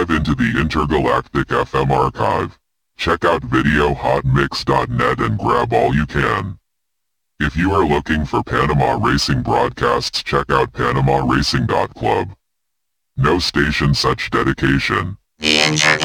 dive into the intergalactic FM archive. Check out videohotmix.net and grab all you can. If you are looking for Panama Racing broadcasts, check out PanamaRacing.club. No station such dedication.